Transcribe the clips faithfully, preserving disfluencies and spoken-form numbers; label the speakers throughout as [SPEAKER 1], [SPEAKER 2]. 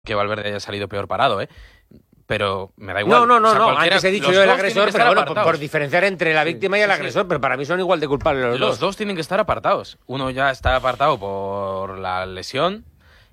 [SPEAKER 1] que Valverde haya salido peor parado, ¿eh? Pero me da igual.
[SPEAKER 2] No, no, no,
[SPEAKER 1] o sea,
[SPEAKER 2] no.
[SPEAKER 1] cualquiera,
[SPEAKER 2] Antes he dicho
[SPEAKER 1] los
[SPEAKER 2] yo el
[SPEAKER 1] dos
[SPEAKER 2] agresor,
[SPEAKER 1] tienen que
[SPEAKER 2] pero
[SPEAKER 1] estar
[SPEAKER 2] bueno, por,
[SPEAKER 1] apartados.
[SPEAKER 2] por diferenciar entre la víctima y el
[SPEAKER 1] Sí, sí.
[SPEAKER 2] agresor, pero para mí son igual de culpables los,
[SPEAKER 1] Los
[SPEAKER 2] dos.
[SPEAKER 1] dos tienen que estar apartados. Uno ya está apartado por la lesión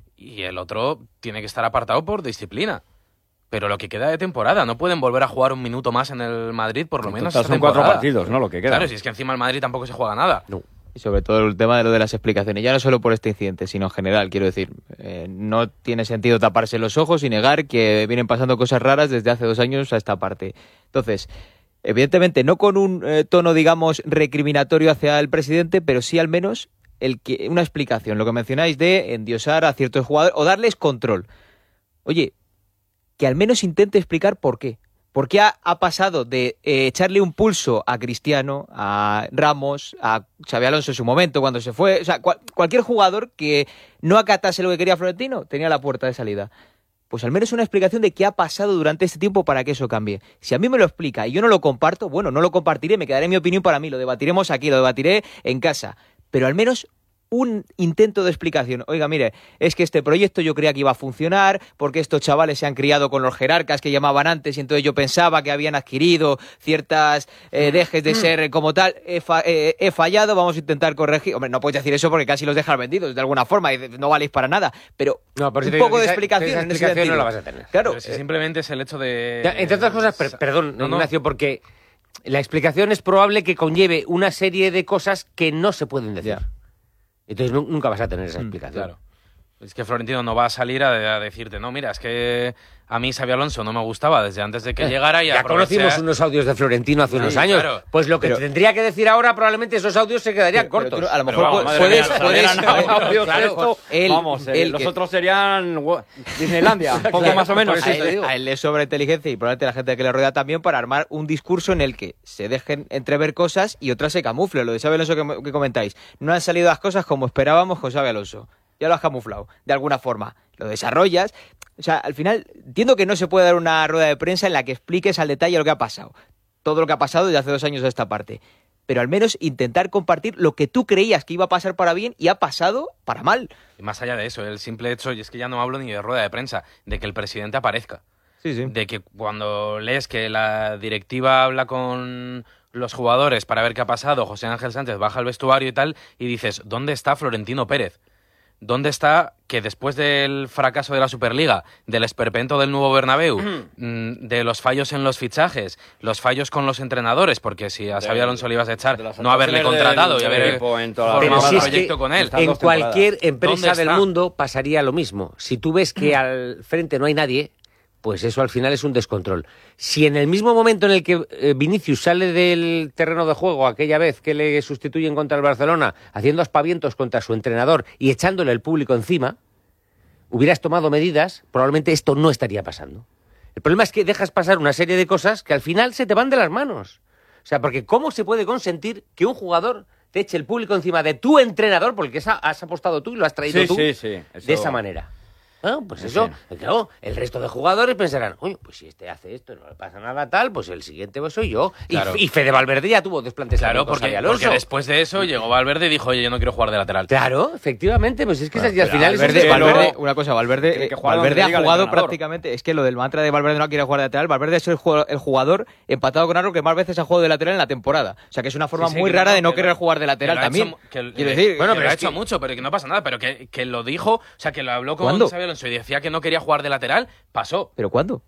[SPEAKER 1] y el otro tiene que estar apartado por disciplina. Pero lo que queda de temporada, no pueden volver a jugar un minuto más en el Madrid, por lo
[SPEAKER 3] En
[SPEAKER 1] menos
[SPEAKER 3] total
[SPEAKER 1] esta
[SPEAKER 3] son cuatro
[SPEAKER 1] temporada.
[SPEAKER 3] partidos, ¿no? Lo que queda.
[SPEAKER 1] Claro, si es que encima el Madrid tampoco se juega nada.
[SPEAKER 2] No.
[SPEAKER 4] Y sobre todo el tema de lo de las explicaciones, ya no solo por este incidente, sino en general, quiero decir, eh, no tiene sentido taparse los ojos y negar que vienen pasando cosas raras desde hace dos años a esta parte. Entonces, evidentemente, no con un eh, tono, digamos, recriminatorio hacia el presidente, pero sí al menos el que una explicación, lo que mencionáis de endiosar a ciertos jugadores o darles control. Oye, que al menos intente explicar por qué. ¿Por qué ha, ha pasado de eh, echarle un pulso a Cristiano, a Ramos, a Xabi Alonso en su momento cuando se fue? O sea, cual, cualquier jugador que no acatase lo que quería Florentino tenía la puerta de salida. Pues al menos una explicación de qué ha pasado durante este tiempo para que eso cambie. Si a mí me lo explica y yo no lo comparto, bueno, no lo compartiré, me quedaré mi opinión para mí, lo debatiremos aquí, lo debatiré en casa. Pero al menos un intento de explicación. Oiga, mire, es que este proyecto yo creía que iba a funcionar porque estos chavales se han criado con los jerarcas que llamaban antes y entonces yo pensaba que habían adquirido ciertas eh, dejes de ser como tal. He, fa eh, he fallado, vamos a intentar corregir. Hombre, no puedes decir eso porque casi los dejas vendidos de alguna forma y no valéis para nada, pero
[SPEAKER 2] No, por
[SPEAKER 4] un
[SPEAKER 2] si te
[SPEAKER 4] poco
[SPEAKER 2] digo
[SPEAKER 4] de
[SPEAKER 2] que esa-
[SPEAKER 4] explicación,
[SPEAKER 2] esa
[SPEAKER 4] en ese
[SPEAKER 2] explicación
[SPEAKER 4] sentido.
[SPEAKER 2] no la vas a tener.
[SPEAKER 4] Claro,
[SPEAKER 1] Pero si
[SPEAKER 4] eh,
[SPEAKER 1] simplemente es el hecho de...
[SPEAKER 2] Ya, entre otras cosas, per- perdón,
[SPEAKER 1] No, no.
[SPEAKER 2] Ignacio, porque la explicación es probable que conlleve una serie de cosas que no se pueden decir.
[SPEAKER 4] Ya.
[SPEAKER 2] Entonces nu- nunca vas a tener esa explicación.
[SPEAKER 1] Claro. Es que Florentino no va a salir a, a decirte, no, mira, es que a mí Xabi Alonso no me gustaba desde antes de que
[SPEAKER 2] Eh,
[SPEAKER 1] llegara y
[SPEAKER 2] ya
[SPEAKER 1] aproveché-
[SPEAKER 2] conocimos unos audios de Florentino hace
[SPEAKER 1] Sí,
[SPEAKER 2] unos años.
[SPEAKER 1] claro.
[SPEAKER 2] Pues lo que
[SPEAKER 4] Pero-
[SPEAKER 2] tendría que decir ahora, probablemente esos audios se quedarían
[SPEAKER 4] Pero- pero
[SPEAKER 2] cortos.
[SPEAKER 4] tú a lo
[SPEAKER 3] Pero
[SPEAKER 4] mejor
[SPEAKER 3] vamos,
[SPEAKER 4] pu-
[SPEAKER 3] madre
[SPEAKER 4] puedes,
[SPEAKER 3] mía,
[SPEAKER 4] puedes,
[SPEAKER 3] salieran audios
[SPEAKER 4] claro,
[SPEAKER 3] esto,
[SPEAKER 4] él-
[SPEAKER 3] vamos, eh,
[SPEAKER 4] él
[SPEAKER 3] los
[SPEAKER 4] que-
[SPEAKER 3] otros serían ua, Disneylandia, poco
[SPEAKER 2] Claro,
[SPEAKER 3] más o menos.
[SPEAKER 2] por
[SPEAKER 4] A
[SPEAKER 2] eso te
[SPEAKER 4] él,
[SPEAKER 2] digo.
[SPEAKER 4] a él le sobra inteligencia y probablemente la gente que le rodea también para armar un discurso en el que se dejen entrever cosas y otras se camuflen. Lo de Xabi Alonso que, que comentáis. No han salido las cosas como esperábamos con Xabi Alonso. Ya lo has camuflado, de alguna forma. Lo desarrollas. O sea, al final, entiendo que no se puede dar una rueda de prensa en la que expliques al detalle lo que ha pasado. Todo lo que ha pasado desde hace dos años a esta parte. Pero al menos intentar compartir lo que tú creías que iba a pasar para bien y ha pasado para mal.
[SPEAKER 1] Y más allá de eso, el simple hecho, y es que ya no hablo ni de rueda de prensa, de que el presidente aparezca.
[SPEAKER 4] Sí, sí.
[SPEAKER 1] De que cuando lees que la directiva habla con los jugadores para ver qué ha pasado, José Ángel Sánchez baja al vestuario y tal, y dices, ¿dónde está Florentino Pérez? ¿Dónde está que después del fracaso de la Superliga, del esperpento del nuevo Bernabéu, mm, de los fallos en los fichajes, los fallos con los entrenadores, porque si a Xabi Alonso le ibas a echar,
[SPEAKER 3] de las
[SPEAKER 1] no haberle
[SPEAKER 3] actuaciones
[SPEAKER 1] contratado
[SPEAKER 3] del
[SPEAKER 1] y haber
[SPEAKER 3] equipo en toda la
[SPEAKER 2] Pero
[SPEAKER 1] formado
[SPEAKER 2] si
[SPEAKER 1] un
[SPEAKER 2] es que
[SPEAKER 1] proyecto con él?
[SPEAKER 3] Estas
[SPEAKER 2] en
[SPEAKER 3] dos
[SPEAKER 2] cualquier
[SPEAKER 1] ¿Dónde
[SPEAKER 2] empresa del
[SPEAKER 1] está?
[SPEAKER 2] mundo pasaría lo mismo. Si tú ves que al frente no hay nadie, pues eso al final es un descontrol. Si en el mismo momento en el que eh, Vinicius sale del terreno de juego, aquella vez que le sustituyen contra el Barcelona, haciendo aspavientos contra su entrenador y echándole el público encima, hubieras tomado medidas, probablemente esto no estaría pasando. El problema es que dejas pasar una serie de cosas que al final se te van de las manos. O sea, porque ¿cómo se puede consentir que un jugador te eche el público encima de tu entrenador, porque esa has apostado tú y lo has traído
[SPEAKER 3] Sí,
[SPEAKER 2] tú,
[SPEAKER 3] sí, sí, eso-
[SPEAKER 2] de esa manera? Ah, pues eso, claro, el resto de jugadores pensarán, oye, pues si este hace esto y no le pasa nada tal, pues el siguiente pues soy yo. Y-
[SPEAKER 1] Claro.
[SPEAKER 2] Y, Fede Valverde ya tuvo desplantes
[SPEAKER 1] Claro,
[SPEAKER 2] con Xabi
[SPEAKER 1] porque,
[SPEAKER 2] Alonso.
[SPEAKER 1] porque después de eso llegó Valverde y dijo, oye, yo no quiero jugar de lateral.
[SPEAKER 2] Claro, efectivamente, pues es que esas- y al
[SPEAKER 4] Pero
[SPEAKER 2] final es
[SPEAKER 4] Valverde,
[SPEAKER 2] un-
[SPEAKER 4] Valverde, una cosa, Valverde,
[SPEAKER 3] que- que
[SPEAKER 4] eh,
[SPEAKER 3] juega donde
[SPEAKER 4] Valverde ha
[SPEAKER 3] diga el
[SPEAKER 4] jugado
[SPEAKER 3] entrenador.
[SPEAKER 4] prácticamente, es que lo del mantra de Valverde no quiere jugar de lateral, Valverde es el jugador, el jugador empatado con Arroyo que más veces ha jugado de lateral en la temporada. O sea que es una forma
[SPEAKER 1] Sí, sí,
[SPEAKER 4] muy
[SPEAKER 1] que
[SPEAKER 4] rara
[SPEAKER 1] no,
[SPEAKER 4] de no
[SPEAKER 1] que
[SPEAKER 4] querer
[SPEAKER 1] lo-
[SPEAKER 4] jugar de
[SPEAKER 1] que
[SPEAKER 4] lateral
[SPEAKER 1] lo ha
[SPEAKER 4] también.
[SPEAKER 1] hecho- que-
[SPEAKER 4] Quiero
[SPEAKER 1] eh,
[SPEAKER 4] decir,
[SPEAKER 1] bueno,
[SPEAKER 4] que
[SPEAKER 1] pero
[SPEAKER 4] lo
[SPEAKER 1] ha
[SPEAKER 4] ha
[SPEAKER 1] hecho
[SPEAKER 4] hecho
[SPEAKER 1] mucho, pero que no pasa nada. Pero que, que lo dijo, o sea, que lo habló con
[SPEAKER 4] ¿Cuándo?
[SPEAKER 1] Xabi Alonso y decía que no quería jugar de lateral, pasó.
[SPEAKER 4] ¿Pero cuándo?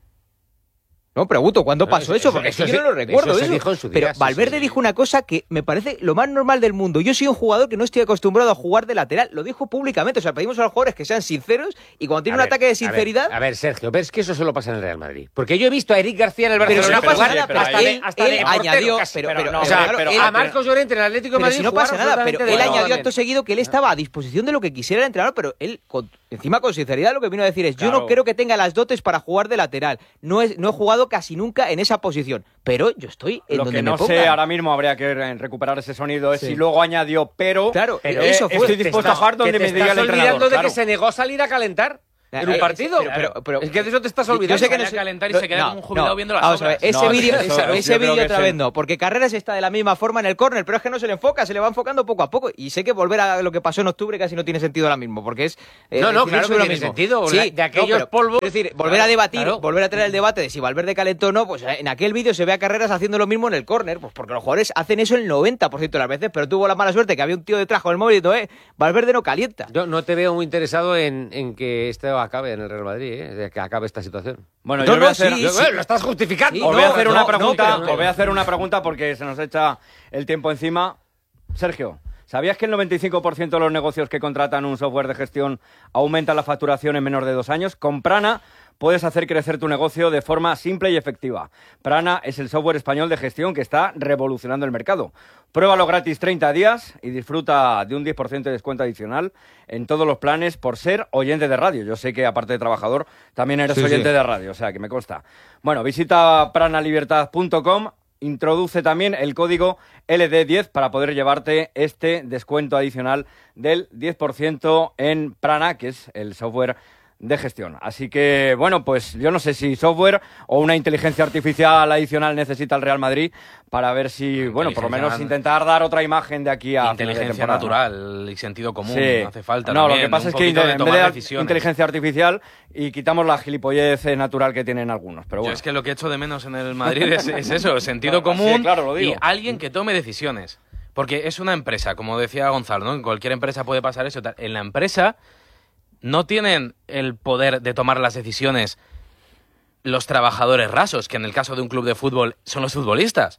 [SPEAKER 4] No, pregunto, ¿cuándo
[SPEAKER 2] Bueno,
[SPEAKER 4] pasó
[SPEAKER 2] eso-
[SPEAKER 4] eso? Porque
[SPEAKER 2] eso
[SPEAKER 4] es que yo
[SPEAKER 2] sí-
[SPEAKER 4] no lo recuerdo.
[SPEAKER 2] eso se
[SPEAKER 4] eso.
[SPEAKER 2] dijo en su día,
[SPEAKER 4] Pero
[SPEAKER 2] sí,
[SPEAKER 4] Valverde
[SPEAKER 2] sí.
[SPEAKER 4] dijo una cosa que me parece lo más normal del mundo. Yo soy un jugador que no estoy acostumbrado a jugar de lateral. Lo dijo públicamente. O sea, pedimos a los jugadores que sean sinceros y cuando tienen
[SPEAKER 2] A
[SPEAKER 4] un
[SPEAKER 2] ver,
[SPEAKER 4] ataque de
[SPEAKER 2] a ver,
[SPEAKER 4] sinceridad...
[SPEAKER 2] A ver, Sergio, pero es que eso solo pasa en el Real Madrid. Porque yo he visto a Eric García en el
[SPEAKER 4] Pero si
[SPEAKER 2] Barcelona
[SPEAKER 4] no pasa
[SPEAKER 2] jugar
[SPEAKER 4] nada,
[SPEAKER 3] pero
[SPEAKER 4] hasta
[SPEAKER 3] ahí-
[SPEAKER 4] él,
[SPEAKER 2] hasta
[SPEAKER 4] él
[SPEAKER 2] de portero
[SPEAKER 4] añadió...
[SPEAKER 2] casi,
[SPEAKER 4] Pero,
[SPEAKER 3] pero
[SPEAKER 4] pero,
[SPEAKER 3] no,
[SPEAKER 2] O sea,
[SPEAKER 4] claro,
[SPEAKER 3] pero-
[SPEAKER 4] él-
[SPEAKER 2] a Marcos Llorente en el Atlético de
[SPEAKER 4] Pero
[SPEAKER 2] Madrid
[SPEAKER 4] si no
[SPEAKER 2] jugar
[SPEAKER 4] pasa nada, pero
[SPEAKER 2] absolutamente
[SPEAKER 4] él
[SPEAKER 2] de
[SPEAKER 4] añadió
[SPEAKER 2] todo.
[SPEAKER 4] acto seguido que él estaba a disposición de lo que quisiera el entrenador, pero él, con- encima con sinceridad, lo que vino a decir es, yo
[SPEAKER 3] Claro.
[SPEAKER 4] no creo que tenga las dotes para jugar de lateral, no, es, no he jugado casi nunca en esa posición, pero yo estoy en
[SPEAKER 3] Lo
[SPEAKER 4] donde
[SPEAKER 3] que
[SPEAKER 4] me
[SPEAKER 3] no
[SPEAKER 4] pongan.
[SPEAKER 3] sé ahora mismo, habría que re- recuperar ese sonido, es
[SPEAKER 4] Sí.
[SPEAKER 3] si luego añadió, pero,
[SPEAKER 4] Claro,
[SPEAKER 3] eh,
[SPEAKER 4] eso fue.
[SPEAKER 3] estoy
[SPEAKER 4] Te
[SPEAKER 3] dispuesto a
[SPEAKER 2] estás-
[SPEAKER 3] jugar donde
[SPEAKER 2] que te
[SPEAKER 3] me diga
[SPEAKER 2] estás
[SPEAKER 3] el entrenador.
[SPEAKER 2] olvidando de
[SPEAKER 3] claro.
[SPEAKER 2] que se negó a salir a calentar. en un
[SPEAKER 4] Eh,
[SPEAKER 2] partido.
[SPEAKER 4] pero- pero- pero-
[SPEAKER 2] es que de eso te estás
[SPEAKER 4] Yo
[SPEAKER 2] olvidando.
[SPEAKER 4] sé que no
[SPEAKER 1] Sale
[SPEAKER 4] sé-
[SPEAKER 1] a calentar y se queda
[SPEAKER 4] no,
[SPEAKER 1] como un jubilado
[SPEAKER 4] no,
[SPEAKER 1] viendo las
[SPEAKER 4] vamos a ver,
[SPEAKER 1] obras.
[SPEAKER 4] ese
[SPEAKER 3] No,
[SPEAKER 4] vídeo
[SPEAKER 3] eso-
[SPEAKER 4] ese-
[SPEAKER 3] eso
[SPEAKER 4] ese
[SPEAKER 3] yo creo
[SPEAKER 4] vídeo
[SPEAKER 3] que
[SPEAKER 4] otra
[SPEAKER 3] es
[SPEAKER 4] vez
[SPEAKER 3] el-
[SPEAKER 4] no, porque Carreras está de la misma forma en el córner, pero es que no se le enfoca, se le va enfocando poco a poco. Y sé que volver a lo que pasó en octubre casi no tiene sentido ahora mismo, porque es... eh,
[SPEAKER 2] No, no,
[SPEAKER 4] decidir
[SPEAKER 2] claro
[SPEAKER 4] sobre
[SPEAKER 2] que
[SPEAKER 4] lo
[SPEAKER 2] tiene
[SPEAKER 4] mismo.
[SPEAKER 2] sentido,
[SPEAKER 4] Sí,
[SPEAKER 2] de- de aquellos
[SPEAKER 4] pero-
[SPEAKER 2] polvos-
[SPEAKER 4] Es decir, volver
[SPEAKER 2] Claro,
[SPEAKER 4] a debatir,
[SPEAKER 2] claro.
[SPEAKER 4] volver a traer el debate de si Valverde calentó o no, pues en aquel vídeo se ve a Carreras haciendo lo mismo en el córner, pues porque los jugadores hacen eso el noventa por ciento de las veces, pero tuvo la mala suerte que había un tío detrás con el móvil y todo, eh, Valverde no calienta.
[SPEAKER 2] Yo no te veo muy interesado en, en que esto acabe en el Real Madrid, ¿eh? De que acabe esta situación.
[SPEAKER 3] Bueno,
[SPEAKER 4] No,
[SPEAKER 3] yo voy a
[SPEAKER 4] no,
[SPEAKER 3] hacer...
[SPEAKER 4] sí,
[SPEAKER 2] Yo-
[SPEAKER 4] sí.
[SPEAKER 2] eh, Lo estás justificando.
[SPEAKER 4] Sí,
[SPEAKER 3] Os voy a
[SPEAKER 4] no,
[SPEAKER 3] hacer
[SPEAKER 4] no,
[SPEAKER 3] una
[SPEAKER 4] no,
[SPEAKER 3] pregunta,
[SPEAKER 4] pero-
[SPEAKER 3] os voy a hacer una pregunta porque se nos echa el tiempo encima. Sergio, ¿sabías que el noventa y cinco por ciento de los negocios que contratan un software de gestión aumenta la facturación en menos de dos años? Con Prana puedes hacer crecer tu negocio de forma simple y efectiva. Prana es el software español de gestión que está revolucionando el mercado. Pruébalo gratis treinta días y disfruta de un diez por ciento de descuento adicional en todos los planes por ser oyente de radio. Yo sé que aparte de trabajador también eres
[SPEAKER 4] Sí,
[SPEAKER 3] oyente
[SPEAKER 4] sí.
[SPEAKER 3] de radio, o sea que me consta. Bueno, visita pranalibertad punto com, introduce también el código L D diez para poder llevarte este descuento adicional del diez por ciento en Prana, que es el software de gestión. Así que, bueno, pues yo no sé si software o una inteligencia artificial adicional necesita el Real Madrid para ver si, bueno, por lo menos
[SPEAKER 1] Inteligencia-
[SPEAKER 3] intentar dar otra imagen de aquí a final de
[SPEAKER 1] Inteligencia
[SPEAKER 3] temporada.
[SPEAKER 1] natural y sentido común,
[SPEAKER 3] Sí.
[SPEAKER 1] no hace falta.
[SPEAKER 3] No,
[SPEAKER 1] también,
[SPEAKER 3] lo que pasa
[SPEAKER 1] un
[SPEAKER 3] es que
[SPEAKER 1] poquito de
[SPEAKER 3] en vez
[SPEAKER 1] tomar
[SPEAKER 3] de
[SPEAKER 1] decisiones.
[SPEAKER 3] inteligencia artificial y quitamos la gilipollez eh, natural que tienen algunos. Pero
[SPEAKER 1] Yo
[SPEAKER 3] bueno.
[SPEAKER 1] es que lo que echo de menos en el Madrid es, es eso, sentido
[SPEAKER 3] Claro, sí,
[SPEAKER 1] común
[SPEAKER 3] claro, lo digo.
[SPEAKER 1] y alguien que tome decisiones. Porque es una empresa, como decía Gonzalo, ¿no? En cualquier empresa puede pasar eso. Tal. En la empresa no tienen el poder de tomar las decisiones los trabajadores rasos, que en el caso de un club de fútbol son los futbolistas.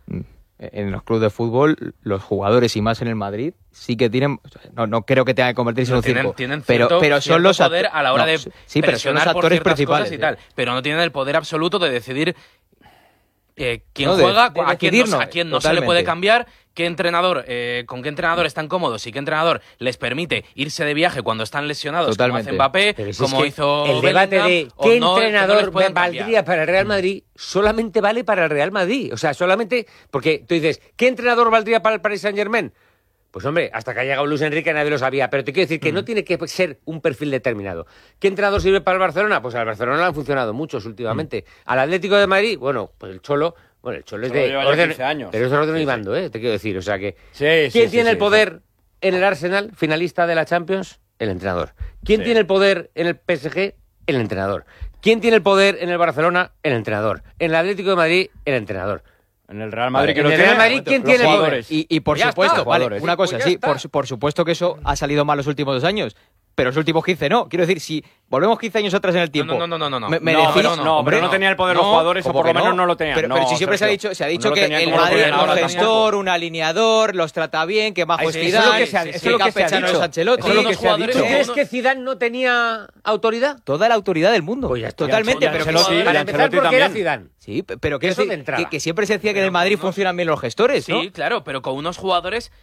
[SPEAKER 4] En los clubes de fútbol, los jugadores y más en el Madrid sí que tienen, no, no creo que tengan que convertirse en un
[SPEAKER 1] tienen,
[SPEAKER 4] circo,
[SPEAKER 1] tienen
[SPEAKER 4] pero,
[SPEAKER 1] cierto,
[SPEAKER 4] pero
[SPEAKER 1] cierto
[SPEAKER 4] son los
[SPEAKER 1] poder
[SPEAKER 4] acto-
[SPEAKER 1] a la hora
[SPEAKER 4] no,
[SPEAKER 1] de
[SPEAKER 4] sí, pero son los
[SPEAKER 1] presionar por
[SPEAKER 4] actores
[SPEAKER 1] ciertas
[SPEAKER 4] principales
[SPEAKER 1] cosas y tal, pero no tienen el poder absoluto de decidir eh, quién
[SPEAKER 4] No, de-
[SPEAKER 1] juega,
[SPEAKER 4] de
[SPEAKER 1] a, quién
[SPEAKER 4] decidir
[SPEAKER 1] no,
[SPEAKER 4] no,
[SPEAKER 1] a quién no se le
[SPEAKER 4] totalmente.
[SPEAKER 1] puede cambiar, qué entrenador, eh, con qué entrenador están cómodos y qué entrenador les permite irse de viaje cuando están lesionados,
[SPEAKER 4] Totalmente.
[SPEAKER 1] como hace Mbappé,
[SPEAKER 2] Pero si es
[SPEAKER 1] como
[SPEAKER 2] que
[SPEAKER 1] hizo
[SPEAKER 2] el debate
[SPEAKER 1] Bellingham,
[SPEAKER 2] de
[SPEAKER 1] o
[SPEAKER 2] qué
[SPEAKER 1] no, que no les
[SPEAKER 2] entrenador
[SPEAKER 1] pueden
[SPEAKER 2] valdría
[SPEAKER 1] cambiar.
[SPEAKER 2] para el Real Madrid solamente vale para el Real Madrid. O sea, solamente porque tú dices, ¿qué entrenador valdría para el Paris Saint-Germain? Pues hombre, hasta que ha llegado Luis Enrique nadie lo sabía, pero te quiero decir que no tiene que ser un perfil determinado. ¿Qué entrenador sirve para el Barcelona? Pues al Barcelona le han funcionado muchos últimamente. Al Atlético de Madrid, bueno, pues el Cholo, bueno, el Cholo es
[SPEAKER 3] Cholo
[SPEAKER 2] de
[SPEAKER 3] lleva ya
[SPEAKER 2] orden,
[SPEAKER 3] quince años.
[SPEAKER 2] pero es de orden
[SPEAKER 3] Sí,
[SPEAKER 2] y bando, ¿eh? Te quiero decir, o sea que
[SPEAKER 3] Sí, sí,
[SPEAKER 2] ¿quién
[SPEAKER 3] sí,
[SPEAKER 2] tiene
[SPEAKER 3] sí,
[SPEAKER 2] el poder en el Arsenal, finalista de la Champions? El entrenador. ¿Quién
[SPEAKER 3] Sí.
[SPEAKER 2] tiene el poder en el P S G? El entrenador. ¿Quién tiene el poder en el Barcelona? El entrenador. En el Atlético de Madrid, el entrenador.
[SPEAKER 3] En el Real Madrid
[SPEAKER 2] Vale,
[SPEAKER 3] que
[SPEAKER 2] en
[SPEAKER 3] lo
[SPEAKER 2] el
[SPEAKER 3] tiene,
[SPEAKER 2] Real Madrid, ¿quién
[SPEAKER 3] los
[SPEAKER 2] tiene el poder?
[SPEAKER 3] jugadores.
[SPEAKER 4] Y, y por
[SPEAKER 2] Ya
[SPEAKER 4] supuesto,
[SPEAKER 2] está,
[SPEAKER 4] vale,
[SPEAKER 3] jugadores.
[SPEAKER 4] una cosa,
[SPEAKER 2] Pues ya
[SPEAKER 4] sí,
[SPEAKER 2] está.
[SPEAKER 4] por, su- por supuesto que eso ha salido mal los últimos dos años, pero los últimos quince no. Quiero decir, si volvemos quince años atrás en el tiempo...
[SPEAKER 1] No, no, no, no, no.
[SPEAKER 4] me- me
[SPEAKER 3] No,
[SPEAKER 4] decís-
[SPEAKER 3] pero no,
[SPEAKER 4] hombre,
[SPEAKER 3] pero no tenía el poder los
[SPEAKER 4] no,
[SPEAKER 3] jugadores o
[SPEAKER 4] ¿cómo
[SPEAKER 3] por lo
[SPEAKER 4] que
[SPEAKER 3] menos no lo tenían.
[SPEAKER 4] Pero,
[SPEAKER 3] No,
[SPEAKER 4] pero si siempre se ha
[SPEAKER 3] Sergio.
[SPEAKER 4] dicho, se ha
[SPEAKER 3] No
[SPEAKER 4] dicho
[SPEAKER 3] lo
[SPEAKER 4] que
[SPEAKER 3] tenían
[SPEAKER 4] el
[SPEAKER 3] como lo
[SPEAKER 4] Madrid
[SPEAKER 3] tienen
[SPEAKER 4] es un
[SPEAKER 3] ahora
[SPEAKER 4] gestor, un alineador, los trata bien, que bajo
[SPEAKER 2] Ay,
[SPEAKER 4] es
[SPEAKER 2] sí, eso es lo
[SPEAKER 4] Zidane,
[SPEAKER 2] que se ha-
[SPEAKER 4] que
[SPEAKER 2] eso es lo que se ha
[SPEAKER 4] Campechano
[SPEAKER 2] dicho.
[SPEAKER 4] es Ancelotti,
[SPEAKER 2] Eso es lo
[SPEAKER 1] que
[SPEAKER 2] que
[SPEAKER 1] se ha dicho.
[SPEAKER 2] ¿Tú
[SPEAKER 1] Pero
[SPEAKER 2] crees
[SPEAKER 1] uno-
[SPEAKER 2] que Zidane no tenía autoridad?
[SPEAKER 4] toda la autoridad del mundo.
[SPEAKER 2] Pues ya está.
[SPEAKER 4] Totalmente,
[SPEAKER 3] Y
[SPEAKER 4] pero que
[SPEAKER 3] Ancelotti-
[SPEAKER 4] sí,
[SPEAKER 2] Para
[SPEAKER 3] y
[SPEAKER 2] empezar,
[SPEAKER 3] Ancelotti
[SPEAKER 2] porque era
[SPEAKER 3] también.
[SPEAKER 2] Zidane.
[SPEAKER 4] sí, pero que,
[SPEAKER 2] Eso de entrada.
[SPEAKER 4] que, que siempre se decía que en el
[SPEAKER 1] Pero
[SPEAKER 4] Madrid
[SPEAKER 1] unos-
[SPEAKER 4] funcionan bien los gestores, ¿no?
[SPEAKER 1] Sí, claro, pero con unos jugadores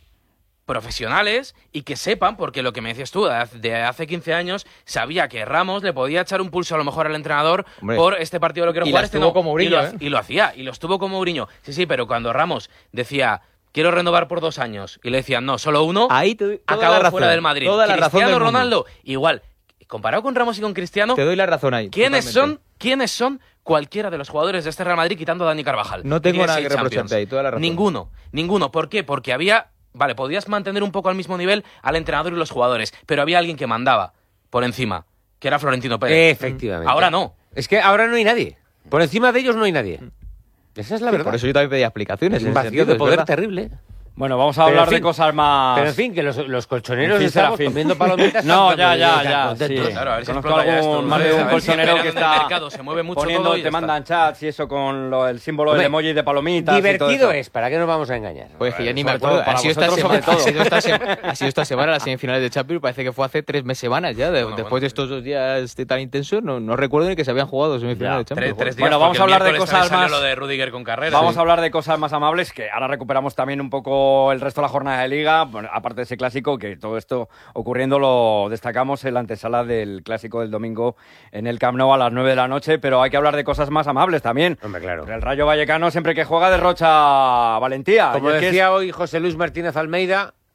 [SPEAKER 1] profesionales y que sepan, porque lo que me decías tú, de hace- de hace quince años, sabía que Ramos le podía echar un pulso a lo mejor al entrenador
[SPEAKER 4] Hombre.
[SPEAKER 1] por este partido lo quiero
[SPEAKER 4] Y
[SPEAKER 1] jugar,
[SPEAKER 4] las
[SPEAKER 1] este
[SPEAKER 4] tuvo
[SPEAKER 1] no.
[SPEAKER 4] con Mourinho,
[SPEAKER 1] y, lo,
[SPEAKER 4] ¿eh?
[SPEAKER 1] y lo hacía, y los tuvo con Mourinho. Sí, sí, pero cuando Ramos decía, quiero renovar por dos años, y le decían, no, solo uno,
[SPEAKER 4] Ahí te doy toda
[SPEAKER 1] acabó
[SPEAKER 4] la razón,
[SPEAKER 1] fuera del Madrid.
[SPEAKER 4] toda la razón
[SPEAKER 1] Cristiano
[SPEAKER 4] del mundo.
[SPEAKER 1] Ronaldo, igual. Comparado con Ramos y con Cristiano,
[SPEAKER 4] Te doy la razón ahí.
[SPEAKER 1] ¿quiénes
[SPEAKER 4] totalmente.
[SPEAKER 1] son, ¿quiénes son cualquiera de los jugadores de este Real Madrid quitando a Dani Carvajal?
[SPEAKER 4] No tengo
[SPEAKER 1] Tiene
[SPEAKER 4] nada
[SPEAKER 1] seis
[SPEAKER 4] que reprocharte
[SPEAKER 1] Champions.
[SPEAKER 4] ahí, toda la razón.
[SPEAKER 1] Ninguno, ninguno. ¿Por qué? Porque había, vale, podías mantener un poco al mismo nivel al entrenador y los jugadores, pero había alguien que mandaba por encima, que era Florentino Pérez.
[SPEAKER 2] Efectivamente.
[SPEAKER 1] Ahora no.
[SPEAKER 2] Es que ahora no hay nadie. Por encima de ellos no hay nadie. Esa es la
[SPEAKER 4] Sí,
[SPEAKER 2] verdad.
[SPEAKER 4] por eso yo también pedía explicaciones.
[SPEAKER 2] Es
[SPEAKER 4] en
[SPEAKER 2] un
[SPEAKER 4] ese
[SPEAKER 2] vacío
[SPEAKER 4] sentido,
[SPEAKER 2] de
[SPEAKER 4] es
[SPEAKER 2] poder
[SPEAKER 4] verdad.
[SPEAKER 2] terrible.
[SPEAKER 3] Bueno, vamos a
[SPEAKER 2] Pero,
[SPEAKER 3] hablar
[SPEAKER 2] en fin,
[SPEAKER 3] de cosas más...
[SPEAKER 2] Pero en fin, que los, los colchoneros
[SPEAKER 3] En fin,
[SPEAKER 2] estamos
[SPEAKER 3] Serafín.
[SPEAKER 2] comiendo palomitas.
[SPEAKER 3] No,
[SPEAKER 2] tanto
[SPEAKER 3] ya,
[SPEAKER 2] que
[SPEAKER 3] ya,
[SPEAKER 2] están
[SPEAKER 3] ya.
[SPEAKER 2] contentos.
[SPEAKER 3] Sí.
[SPEAKER 1] Claro, a ver si
[SPEAKER 3] Conozco
[SPEAKER 1] explota ya
[SPEAKER 3] algún,
[SPEAKER 1] esto,
[SPEAKER 3] más de
[SPEAKER 1] ¿no?
[SPEAKER 3] un
[SPEAKER 1] A ver si
[SPEAKER 3] colchonero que
[SPEAKER 1] esperan en el
[SPEAKER 3] está
[SPEAKER 1] mercado, se mueve mucho
[SPEAKER 3] poniendo,
[SPEAKER 1] todo y
[SPEAKER 3] te
[SPEAKER 1] ya
[SPEAKER 3] mandan chats y eso con lo- el símbolo
[SPEAKER 2] Hombre,
[SPEAKER 3] del emoji de palomitas y todo
[SPEAKER 2] Divertido
[SPEAKER 3] eso.
[SPEAKER 2] es, ¿para qué nos vamos a engañar?
[SPEAKER 4] Pues que ya ni me
[SPEAKER 3] Sobre todo
[SPEAKER 4] acuerdo.
[SPEAKER 3] para
[SPEAKER 4] Ha sido, esta
[SPEAKER 3] vosotros,
[SPEAKER 4] semana,
[SPEAKER 3] sobre todo.
[SPEAKER 4] ha, sido esta sema- ha sido esta semana las semifinales de Champions. Parece que fue hace tres meses semanas ya. de-
[SPEAKER 1] Bueno,
[SPEAKER 4] después
[SPEAKER 1] bueno,
[SPEAKER 4] de estos dos días de tan intensos, no, no recuerdo ni que se habían jugado semifinales
[SPEAKER 3] Ya,
[SPEAKER 4] de
[SPEAKER 1] Tres,
[SPEAKER 4] Champions.
[SPEAKER 1] tres días,
[SPEAKER 3] Bueno, vamos
[SPEAKER 1] porque
[SPEAKER 3] a hablar
[SPEAKER 1] el
[SPEAKER 3] de
[SPEAKER 1] miércoles
[SPEAKER 3] cosas
[SPEAKER 1] también salió
[SPEAKER 3] más-
[SPEAKER 1] lo de Rudiger con Carreras.
[SPEAKER 3] Vamos
[SPEAKER 1] Sí.
[SPEAKER 3] a hablar de cosas más amables, que ahora recuperamos también un poco el resto de la jornada de Liga, bueno, aparte de ese clásico, que todo esto ocurriendo lo destacamos en la antesala del clásico del domingo en el Camp Nou a las nueve de la noche, pero hay que hablar de cosas más amables también.
[SPEAKER 2] Hombre, claro.
[SPEAKER 3] El Rayo Vallecano siempre que juega derrocha valentía.
[SPEAKER 2] Como
[SPEAKER 3] Y es que es-
[SPEAKER 2] decía hoy José Luis Martínez Almeida,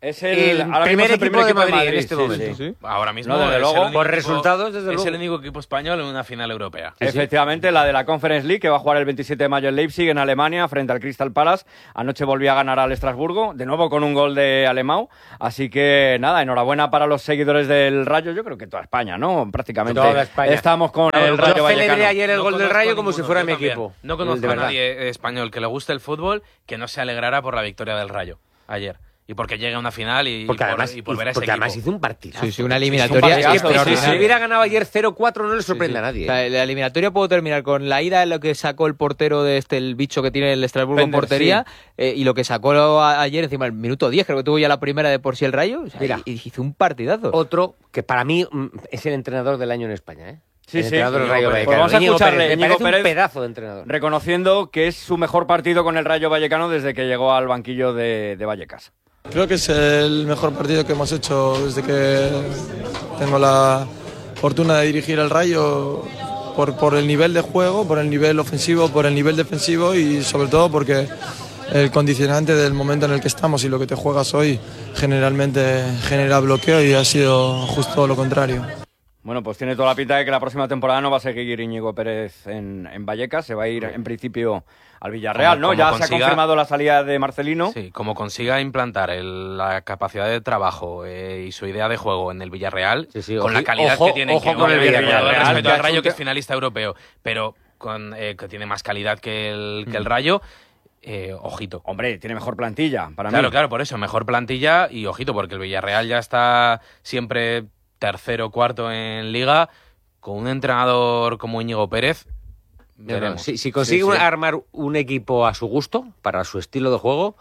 [SPEAKER 3] Es el,
[SPEAKER 2] el
[SPEAKER 3] ahora
[SPEAKER 2] primer
[SPEAKER 3] mismo es el
[SPEAKER 2] equipo de Madrid,
[SPEAKER 3] Madrid
[SPEAKER 2] en este
[SPEAKER 3] sí,
[SPEAKER 2] momento.
[SPEAKER 3] sí.
[SPEAKER 1] Ahora mismo,
[SPEAKER 3] No, desde
[SPEAKER 1] es
[SPEAKER 3] luego.
[SPEAKER 1] el único
[SPEAKER 2] Por
[SPEAKER 1] equipo-
[SPEAKER 2] resultados, desde
[SPEAKER 1] es
[SPEAKER 2] luego.
[SPEAKER 1] el único equipo español en una final europea.
[SPEAKER 3] Efectivamente, la de la Conference League, que va a jugar el veintisiete de mayo en Leipzig, en Alemania, frente al Crystal Palace. Anoche volvió a ganar al Estrasburgo, de nuevo con un gol de Alemão. Así que, nada, enhorabuena para los seguidores del Rayo. Yo creo que toda España, ¿no? Prácticamente.
[SPEAKER 2] Toda España.
[SPEAKER 3] Estamos con
[SPEAKER 2] No,
[SPEAKER 3] el
[SPEAKER 2] yo
[SPEAKER 3] Rayo
[SPEAKER 2] celebré
[SPEAKER 3] Vallecano.
[SPEAKER 2] ayer el
[SPEAKER 1] No
[SPEAKER 2] gol del
[SPEAKER 1] conozco
[SPEAKER 2] Rayo
[SPEAKER 1] a
[SPEAKER 2] como si
[SPEAKER 1] ninguno,
[SPEAKER 2] fuera
[SPEAKER 1] yo
[SPEAKER 2] mi
[SPEAKER 1] también.
[SPEAKER 2] equipo.
[SPEAKER 1] No
[SPEAKER 2] El
[SPEAKER 1] conozco
[SPEAKER 2] de
[SPEAKER 1] a
[SPEAKER 2] verdad.
[SPEAKER 1] nadie español que le guste el fútbol que no se alegrara por la victoria del Rayo ayer. Y porque llegue a una final y,
[SPEAKER 2] Porque
[SPEAKER 1] y por,
[SPEAKER 2] además,
[SPEAKER 1] y por ver a ese
[SPEAKER 2] porque además
[SPEAKER 1] equipo.
[SPEAKER 2] hizo un partidazo.
[SPEAKER 4] Sí, sí, una
[SPEAKER 3] Es
[SPEAKER 4] eliminatoria
[SPEAKER 3] un partidazo,
[SPEAKER 2] Es que
[SPEAKER 3] sí,
[SPEAKER 2] si
[SPEAKER 3] sí,
[SPEAKER 2] se
[SPEAKER 3] sí.
[SPEAKER 2] hubiera ganado ayer cero cuatro no le sorprende
[SPEAKER 4] Sí,
[SPEAKER 2] a
[SPEAKER 4] sí.
[SPEAKER 2] nadie.
[SPEAKER 4] O sea, la eliminatoria puedo terminar con la ida, lo que sacó el portero de este, el bicho que tiene el Estrasburgo en
[SPEAKER 3] Pender,
[SPEAKER 4] portería, eh, y lo que sacó a- ayer, encima el minuto diez, creo que tuvo ya la primera de por sí el Rayo, o sea,
[SPEAKER 2] Mira.
[SPEAKER 4] y, y hizo un partidazo.
[SPEAKER 2] Otro que para mí mm, es el entrenador del año en España, ¿eh?
[SPEAKER 3] Sí,
[SPEAKER 2] el
[SPEAKER 3] sí.
[SPEAKER 2] entrenador del
[SPEAKER 3] Íñigo
[SPEAKER 2] Rayo
[SPEAKER 3] Pérez.
[SPEAKER 2] Vallecano.
[SPEAKER 3] Pues vamos a
[SPEAKER 2] Íñigo
[SPEAKER 3] escucharle,
[SPEAKER 2] Pérez, me
[SPEAKER 3] Íñigo
[SPEAKER 2] parece un
[SPEAKER 3] Pérez.
[SPEAKER 2] pedazo de entrenador.
[SPEAKER 3] Reconociendo que es su mejor partido con el Rayo Vallecano desde que llegó al banquillo de, de Vallecas.
[SPEAKER 5] Creo que es el mejor partido que hemos hecho desde que tengo la fortuna de dirigir el Rayo por, por el nivel de juego, por el nivel ofensivo, por el nivel defensivo y sobre todo porque el condicionante del momento en el que estamos y lo que te juegas hoy generalmente genera bloqueo y ha sido justo lo contrario.
[SPEAKER 3] Bueno, pues tiene toda la pinta de que la próxima temporada no va a seguir Íñigo Pérez en, en Vallecas, se va a ir en principio al Villarreal,
[SPEAKER 1] Como-
[SPEAKER 3] ¿no?
[SPEAKER 1] como
[SPEAKER 3] Ya se ha
[SPEAKER 1] consiga-
[SPEAKER 3] confirmado la salida de Marcelino.
[SPEAKER 1] Sí, como consiga implantar el- la capacidad de trabajo eh, y su idea de juego en el Villarreal,
[SPEAKER 2] Sí, sí,
[SPEAKER 1] con
[SPEAKER 2] ojo-
[SPEAKER 1] la calidad
[SPEAKER 2] ojo-
[SPEAKER 1] que tiene,
[SPEAKER 2] ojo
[SPEAKER 1] que
[SPEAKER 2] con el
[SPEAKER 1] obviamente,
[SPEAKER 2] Villarreal,
[SPEAKER 1] con todo el
[SPEAKER 3] que
[SPEAKER 1] respeto
[SPEAKER 3] ha
[SPEAKER 1] al
[SPEAKER 3] hecho
[SPEAKER 1] Rayo,
[SPEAKER 3] un
[SPEAKER 1] que es
[SPEAKER 3] te-
[SPEAKER 1] finalista europeo, pero con, eh, que tiene más calidad que el, que el Rayo, eh, ojito.
[SPEAKER 3] Hombre, tiene mejor plantilla para
[SPEAKER 1] Claro,
[SPEAKER 3] mí.
[SPEAKER 1] claro, por eso, mejor plantilla y ojito, porque el Villarreal ya está siempre tercero o cuarto en Liga, con un entrenador como Íñigo Pérez.
[SPEAKER 2] No, no,
[SPEAKER 1] Veremos.
[SPEAKER 2] Si, si consigue
[SPEAKER 3] Sí, sí.
[SPEAKER 2] armar un equipo a su gusto, para su estilo de juego,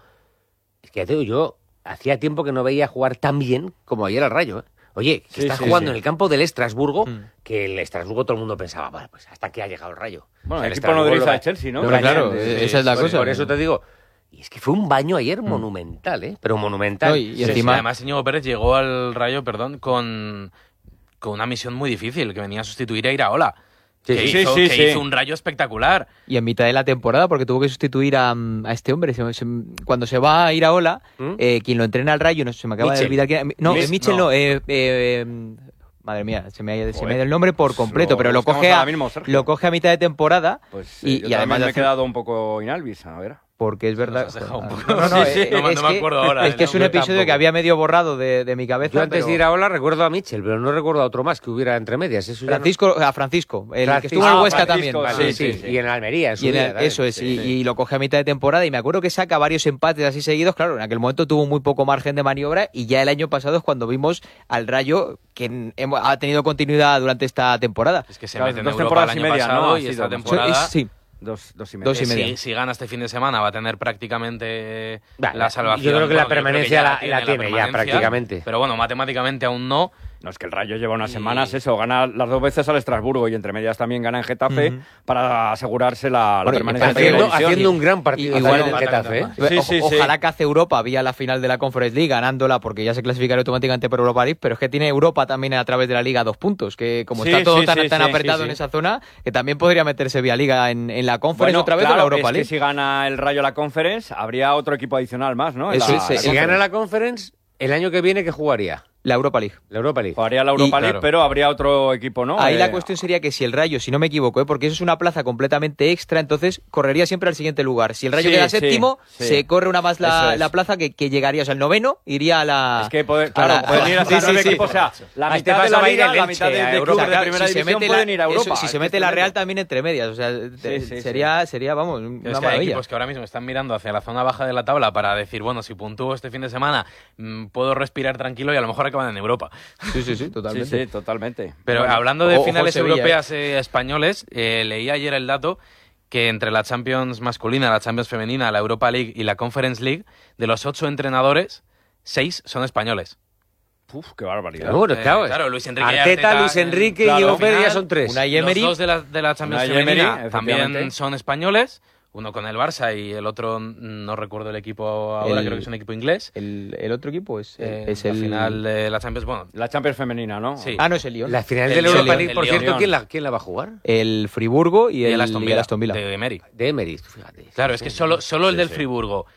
[SPEAKER 2] es que ya te digo, yo hacía tiempo que no veía jugar tan bien como ayer al Rayo. ¿eh? Oye, que
[SPEAKER 3] Sí,
[SPEAKER 2] estás
[SPEAKER 3] sí,
[SPEAKER 2] jugando
[SPEAKER 3] sí.
[SPEAKER 2] en el campo del Estrasburgo,
[SPEAKER 4] Mm.
[SPEAKER 2] que el Estrasburgo todo el mundo pensaba, bueno, pues hasta aquí ha llegado el Rayo.
[SPEAKER 3] Bueno,
[SPEAKER 2] O sea,
[SPEAKER 3] el equipo nodriza
[SPEAKER 2] Estrasburgo lo
[SPEAKER 3] de
[SPEAKER 2] va-
[SPEAKER 3] Chelsea, ¿no?
[SPEAKER 2] lo
[SPEAKER 4] Hombre,
[SPEAKER 2] va-
[SPEAKER 4] claro,
[SPEAKER 2] sí,
[SPEAKER 4] esa es la
[SPEAKER 2] por-
[SPEAKER 4] cosa.
[SPEAKER 2] Por eso te digo, y es que fue un baño ayer monumental, ¿eh? Pero monumental.
[SPEAKER 4] No, y- y
[SPEAKER 1] Sí, sí,
[SPEAKER 4] encima-
[SPEAKER 1] además Íñigo Pérez llegó al Rayo, perdón, con, con una misión muy difícil, que venía a sustituir a Iraola.
[SPEAKER 2] Sí,
[SPEAKER 1] que
[SPEAKER 3] sí,
[SPEAKER 1] hizo,
[SPEAKER 3] sí,
[SPEAKER 1] que
[SPEAKER 3] sí.
[SPEAKER 1] hizo un Rayo espectacular.
[SPEAKER 4] Y en mitad de la temporada, porque tuvo que sustituir a, a este hombre. Se- se- cuando se va a ir a Ola,
[SPEAKER 2] ¿Mm?
[SPEAKER 4] eh, quien lo entrena al Rayo, no sé, se me acaba
[SPEAKER 2] Mitchell.
[SPEAKER 4] de olvidar quién era. No,
[SPEAKER 1] Mitch-
[SPEAKER 4] eh, Mitchell no,
[SPEAKER 1] no.
[SPEAKER 4] eh, eh, eh, madre mía, se me ha, se me ha
[SPEAKER 3] Joder.
[SPEAKER 4] ido el nombre por completo,
[SPEAKER 3] Lo
[SPEAKER 4] pero lo
[SPEAKER 3] buscamos
[SPEAKER 4] coge,
[SPEAKER 3] ahora
[SPEAKER 4] a,
[SPEAKER 3] mismo, Sergio.
[SPEAKER 4] lo coge a mitad de temporada.
[SPEAKER 3] Pues
[SPEAKER 4] y,
[SPEAKER 3] eh, yo
[SPEAKER 4] y además
[SPEAKER 3] también
[SPEAKER 4] de
[SPEAKER 3] me he
[SPEAKER 4] hacer-
[SPEAKER 3] quedado un poco inalvis, a ver.
[SPEAKER 4] porque es verdad.
[SPEAKER 1] has dejado un
[SPEAKER 4] Joder,
[SPEAKER 1] poco.
[SPEAKER 4] no, no,
[SPEAKER 1] Sí, sí,
[SPEAKER 4] eh,
[SPEAKER 1] no me-
[SPEAKER 4] es
[SPEAKER 1] no me
[SPEAKER 4] que-
[SPEAKER 1] acuerdo ahora
[SPEAKER 4] Es
[SPEAKER 1] del
[SPEAKER 4] que es un
[SPEAKER 1] nombre
[SPEAKER 4] episodio
[SPEAKER 2] tampoco.
[SPEAKER 4] que había medio borrado de, de mi cabeza.
[SPEAKER 2] Yo antes
[SPEAKER 4] pero-
[SPEAKER 2] de ir a Ola recuerdo a Mitchell, pero no recuerdo a otro más que hubiera entre medias. Eso ya no-
[SPEAKER 4] Francisco, a Francisco, el que
[SPEAKER 2] Francisco.
[SPEAKER 4] estuvo en el
[SPEAKER 3] Ah,
[SPEAKER 4] Huesca
[SPEAKER 3] Francisco,
[SPEAKER 4] también.
[SPEAKER 2] Vale,
[SPEAKER 3] sí,
[SPEAKER 2] sí,
[SPEAKER 3] sí, sí.
[SPEAKER 2] Y en Almería, en su
[SPEAKER 4] Y en
[SPEAKER 2] día
[SPEAKER 4] el-
[SPEAKER 2] también.
[SPEAKER 4] eso es,
[SPEAKER 2] Sí,
[SPEAKER 4] y,
[SPEAKER 2] sí.
[SPEAKER 4] y lo coge a mitad de temporada y me acuerdo que saca varios empates así seguidos, claro, en aquel momento tuvo muy poco margen de maniobra y ya el año pasado es cuando vimos al Rayo que en- hemos- ha tenido continuidad durante esta temporada.
[SPEAKER 1] Es que se
[SPEAKER 3] Claro,
[SPEAKER 1] mete en
[SPEAKER 3] dos
[SPEAKER 1] Europa el
[SPEAKER 3] temporadas
[SPEAKER 1] año
[SPEAKER 3] y media,
[SPEAKER 1] pasado
[SPEAKER 3] ¿no? Ha
[SPEAKER 1] y
[SPEAKER 3] sido
[SPEAKER 1] esta
[SPEAKER 3] dos.
[SPEAKER 1] temporada...
[SPEAKER 4] Sí,
[SPEAKER 3] Dos, dos y medio.
[SPEAKER 4] Dos y
[SPEAKER 1] eh,
[SPEAKER 4] media.
[SPEAKER 1] Si, si gana este fin de semana va a tener prácticamente
[SPEAKER 2] Vale,
[SPEAKER 1] la salvación.
[SPEAKER 2] yo creo que la
[SPEAKER 1] Bueno, creo
[SPEAKER 2] permanencia
[SPEAKER 1] ya
[SPEAKER 2] la- la
[SPEAKER 1] tiene
[SPEAKER 2] tiene ya,
[SPEAKER 1] permanencia,
[SPEAKER 2] prácticamente.
[SPEAKER 1] Pero bueno, matemáticamente aún no.
[SPEAKER 3] No, es que el Rayo lleva unas
[SPEAKER 1] Y-
[SPEAKER 3] semanas eso, gana las dos veces al Estrasburgo y entre medias también gana en Getafe
[SPEAKER 4] Ujú.
[SPEAKER 3] para asegurarse la, la
[SPEAKER 4] Bueno, y
[SPEAKER 3] permanencia en
[SPEAKER 2] haciendo,
[SPEAKER 3] primera división.
[SPEAKER 2] haciendo un gran partido
[SPEAKER 4] Igual
[SPEAKER 2] también
[SPEAKER 1] el-
[SPEAKER 2] el Getafe, ¿eh?
[SPEAKER 3] Sí,
[SPEAKER 4] O-
[SPEAKER 3] sí, sí.
[SPEAKER 4] Ojalá que hace Europa vía la final de la Conference League ganándola porque ya se clasificará automáticamente por Europa League, pero es que tiene Europa también a través de la Liga dos puntos, que como
[SPEAKER 3] Sí,
[SPEAKER 4] está todo
[SPEAKER 3] sí,
[SPEAKER 4] tan,
[SPEAKER 3] sí,
[SPEAKER 4] tan
[SPEAKER 3] sí,
[SPEAKER 4] apretado
[SPEAKER 3] sí,
[SPEAKER 4] en
[SPEAKER 3] sí.
[SPEAKER 4] esa zona, que también podría meterse vía Liga en, en la Conference
[SPEAKER 3] Bueno,
[SPEAKER 4] otra vez
[SPEAKER 3] claro,
[SPEAKER 4] o la Europa
[SPEAKER 3] es
[SPEAKER 4] League.
[SPEAKER 3] que si gana el Rayo la Conference, habría otro equipo adicional más, ¿no? En
[SPEAKER 4] Eso
[SPEAKER 3] la-
[SPEAKER 4] es,
[SPEAKER 3] la
[SPEAKER 4] sí.
[SPEAKER 2] Si
[SPEAKER 3] Conference.
[SPEAKER 2] gana la Conference, el año que viene, ¿qué jugaría?
[SPEAKER 4] La Europa League.
[SPEAKER 2] La Europa League.
[SPEAKER 3] Jugaría la Europa
[SPEAKER 4] Y-
[SPEAKER 3] League,
[SPEAKER 1] claro.
[SPEAKER 3] pero habría otro equipo, ¿no?
[SPEAKER 4] Ahí
[SPEAKER 3] Eh,
[SPEAKER 4] la cuestión sería que si el Rayo, si no me equivoco, ¿eh? porque eso es una plaza completamente extra, entonces correría siempre al siguiente lugar. Si el Rayo
[SPEAKER 3] Sí,
[SPEAKER 4] queda
[SPEAKER 3] sí,
[SPEAKER 4] séptimo,
[SPEAKER 3] sí.
[SPEAKER 4] se corre una más
[SPEAKER 3] Eso
[SPEAKER 4] la,
[SPEAKER 3] es.
[SPEAKER 4] la plaza que, que llegaría, o sea, el noveno iría a la...
[SPEAKER 3] Es que, puede,
[SPEAKER 4] a
[SPEAKER 3] claro,
[SPEAKER 4] la-
[SPEAKER 3] pueden ir hasta
[SPEAKER 4] Sí, sí,
[SPEAKER 3] nueve
[SPEAKER 4] sí.
[SPEAKER 3] equipos, o sea, la
[SPEAKER 2] A este
[SPEAKER 3] mitad de
[SPEAKER 2] paso
[SPEAKER 3] la
[SPEAKER 2] va a ir
[SPEAKER 3] Liga,
[SPEAKER 2] el
[SPEAKER 3] la
[SPEAKER 2] Elche
[SPEAKER 3] mitad de,
[SPEAKER 2] a
[SPEAKER 3] de
[SPEAKER 2] Europa.
[SPEAKER 3] clubes de
[SPEAKER 4] Claro,
[SPEAKER 3] primera
[SPEAKER 4] si se
[SPEAKER 3] división
[SPEAKER 4] mete la-
[SPEAKER 3] pueden ir a
[SPEAKER 4] eso,
[SPEAKER 3] Europa.
[SPEAKER 4] si
[SPEAKER 3] Es
[SPEAKER 4] se
[SPEAKER 3] que
[SPEAKER 4] mete
[SPEAKER 3] es
[SPEAKER 4] la
[SPEAKER 3] tremendo.
[SPEAKER 4] Real también entre medias, o sea, te-
[SPEAKER 3] sí, sí.
[SPEAKER 4] sería, sería, vamos, una
[SPEAKER 1] Es que hay
[SPEAKER 4] maravilla.
[SPEAKER 1] equipos que ahora mismo están mirando hacia la zona baja de la tabla para decir, bueno, si puntúo este fin de semana, mm, puedo respirar tranquilo y a lo mejor acaban en Europa.
[SPEAKER 4] Sí, sí, sí,
[SPEAKER 3] Sí,
[SPEAKER 4] totalmente.
[SPEAKER 3] sí, totalmente.
[SPEAKER 1] Pero
[SPEAKER 3] Bueno,
[SPEAKER 1] hablando de
[SPEAKER 4] ojo,
[SPEAKER 1] finales
[SPEAKER 4] Sevilla,
[SPEAKER 1] europeas eh, españoles, eh, leí ayer el dato que entre la Champions masculina, la Champions femenina, la Europa League y la Conference League, de los ocho entrenadores, seis son españoles.
[SPEAKER 3] Uf, qué barbaridad.
[SPEAKER 2] Pero bueno,
[SPEAKER 1] Eh,
[SPEAKER 2] claro,
[SPEAKER 1] claro, Luis Enrique y
[SPEAKER 2] Arteta,
[SPEAKER 1] Arteta,
[SPEAKER 2] Luis
[SPEAKER 1] eh,
[SPEAKER 2] Enrique
[SPEAKER 3] claro,
[SPEAKER 2] y Diego
[SPEAKER 1] al
[SPEAKER 2] Pérez ya
[SPEAKER 1] final,
[SPEAKER 2] son tres.
[SPEAKER 4] Una y Emery.
[SPEAKER 1] Los dos de la, de la Champions
[SPEAKER 3] Unai Emery,
[SPEAKER 1] femenina también
[SPEAKER 3] efectivamente.
[SPEAKER 1] son españoles, uno con el Barça y el otro, mm, no recuerdo el equipo ahora,
[SPEAKER 4] El-
[SPEAKER 1] creo que es un equipo inglés.
[SPEAKER 4] El, el otro equipo es,
[SPEAKER 1] Eh,
[SPEAKER 4] es
[SPEAKER 1] la
[SPEAKER 4] el...
[SPEAKER 1] final de la Champions, bueno,
[SPEAKER 3] La Champions femenina, ¿no?
[SPEAKER 1] Sí.
[SPEAKER 4] Ah, no, es el Lyon.
[SPEAKER 2] La final
[SPEAKER 1] El
[SPEAKER 2] de la
[SPEAKER 1] Lyon,
[SPEAKER 2] Europa
[SPEAKER 1] el
[SPEAKER 2] League, por
[SPEAKER 1] Lyon.
[SPEAKER 2] cierto, ¿quién la, ¿quién la va a jugar?
[SPEAKER 4] El Friburgo y
[SPEAKER 1] y
[SPEAKER 4] el,
[SPEAKER 1] el Aston
[SPEAKER 4] y el
[SPEAKER 1] Villa,
[SPEAKER 4] Aston Villa.
[SPEAKER 1] de Emery.
[SPEAKER 2] De Emery, fíjate.
[SPEAKER 1] Claro, es que solo, solo el
[SPEAKER 3] Sí,
[SPEAKER 1] del
[SPEAKER 3] sí.
[SPEAKER 1] Friburgo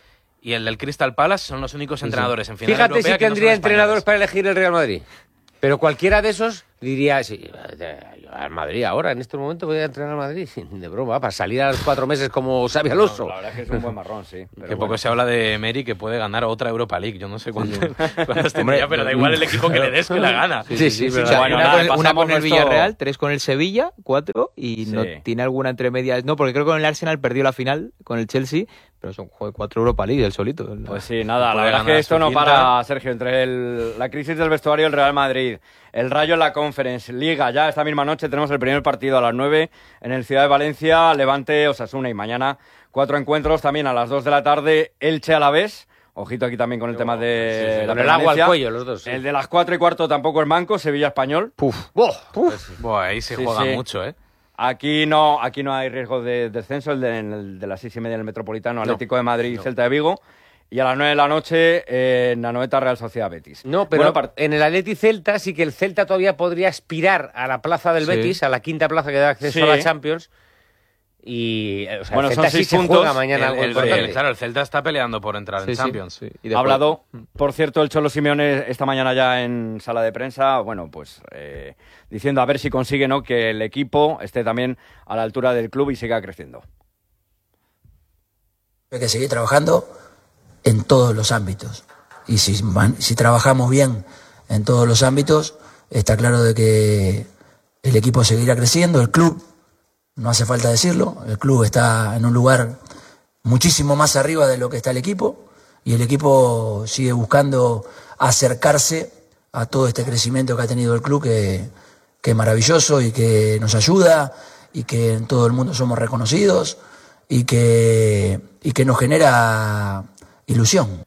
[SPEAKER 1] y el del Crystal Palace son los únicos entrenadores en final
[SPEAKER 2] Fíjate
[SPEAKER 1] europea
[SPEAKER 2] si
[SPEAKER 1] que no son
[SPEAKER 2] tendría
[SPEAKER 1] españoles.
[SPEAKER 2] entrenadores para elegir el Real Madrid. Pero cualquiera de esos diría, sí, al Madrid ahora, en este momento voy a entrenar al Madrid. De broma, para salir a los cuatro meses como Xabi Alonso.
[SPEAKER 3] No, la verdad es que es un buen marrón, sí. Pero
[SPEAKER 1] Que
[SPEAKER 3] bueno.
[SPEAKER 1] poco se habla de Emery, que puede ganar otra Europa League. Yo no sé cuánto, cuántas
[SPEAKER 4] Hombre,
[SPEAKER 1] tendría, pero da igual el equipo que le des que la gana.
[SPEAKER 2] Sí, sí, sí,
[SPEAKER 4] O
[SPEAKER 2] pero
[SPEAKER 4] sea,
[SPEAKER 3] Bueno,
[SPEAKER 4] una,
[SPEAKER 3] nada,
[SPEAKER 4] con, una
[SPEAKER 3] pasamos
[SPEAKER 4] con el
[SPEAKER 3] nuestro-
[SPEAKER 4] Villarreal, tres con el Sevilla, cuatro, y no
[SPEAKER 3] Sí.
[SPEAKER 4] tiene alguna entre medias. No, porque creo que con el Arsenal perdió la final con el Chelsea, pero son joder, cuatro Europa League, el solito.
[SPEAKER 3] Pues sí, nada, la
[SPEAKER 1] Puede
[SPEAKER 3] verdad es
[SPEAKER 1] ganar
[SPEAKER 3] que esto
[SPEAKER 1] su
[SPEAKER 3] no
[SPEAKER 1] quinta.
[SPEAKER 3] para, Sergio, entre el- la crisis del vestuario, el Real Madrid, el Rayo en la Conference, Liga, ya esta misma noche tenemos el primer partido a las nueve en el Ciudad de Valencia, Levante, Osasuna, y mañana cuatro encuentros también a las dos de la tarde, Elche Alavés, ojito aquí también con el tema de
[SPEAKER 2] Sí, sí,
[SPEAKER 3] la
[SPEAKER 2] con el agua al
[SPEAKER 3] permanencia.
[SPEAKER 2] cuello, los dos. sí.
[SPEAKER 3] El de las cuatro y cuarto tampoco es manco, Sevilla Español.
[SPEAKER 1] Buah, ahí se
[SPEAKER 3] Sí,
[SPEAKER 1] juega
[SPEAKER 3] sí.
[SPEAKER 1] mucho, ¿eh?
[SPEAKER 3] Aquí no, aquí no hay riesgo de descenso, el de, el de las seis y media en el Metropolitano, Atlético de Madrid y Celta de Vigo. Y a las nueve de la noche eh, en Anoeta, Real Sociedad Betis.
[SPEAKER 2] No, pero
[SPEAKER 3] Bueno, par-
[SPEAKER 2] en el Atleti Celta sí que el Celta todavía podría aspirar a la plaza del
[SPEAKER 4] Sí.
[SPEAKER 2] Betis, a la quinta plaza que da acceso
[SPEAKER 3] Sí.
[SPEAKER 2] a la Champions. Y eh, o sea,
[SPEAKER 3] Bueno,
[SPEAKER 2] el
[SPEAKER 3] son
[SPEAKER 2] Celta sí
[SPEAKER 3] seis
[SPEAKER 2] se
[SPEAKER 3] puntos.
[SPEAKER 2] juega mañana
[SPEAKER 1] El-
[SPEAKER 2] algo
[SPEAKER 1] el-
[SPEAKER 2] importante.
[SPEAKER 1] el- claro, el Celta está peleando por entrar
[SPEAKER 4] Sí,
[SPEAKER 1] en
[SPEAKER 4] sí,
[SPEAKER 1] Champions.
[SPEAKER 4] sí. Y
[SPEAKER 3] ha
[SPEAKER 4] después-
[SPEAKER 3] hablado, por cierto, el Cholo Simeone esta mañana ya en sala de prensa, bueno, pues eh, diciendo a ver si consigue, ¿no?, que el equipo esté también a la altura del club y siga creciendo.
[SPEAKER 6] Hay que seguir trabajando en todos los ámbitos. Y si, man- si trabajamos bien en todos los ámbitos, está claro de que el equipo seguirá creciendo, el club, no hace falta decirlo, el club está en un lugar muchísimo más arriba de lo que está el equipo, y el equipo sigue buscando acercarse a todo este crecimiento que ha tenido el club, que, que es maravilloso y que nos ayuda, y que en todo el mundo somos reconocidos, y que, y que nos genera ilusión.